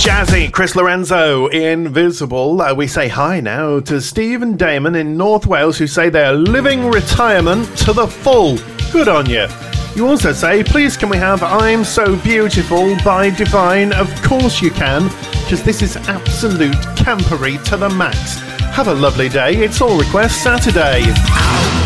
Jazzy, Chris Lorenzo, Invisible. We say hi now to Steve and Damon in North Wales, who say they're living retirement to the full. Good on you. You also say, please can we have I'm So Beautiful by Divine? Of course you can, because this is absolute campery to the max. Have a lovely day. It's All Request Saturday.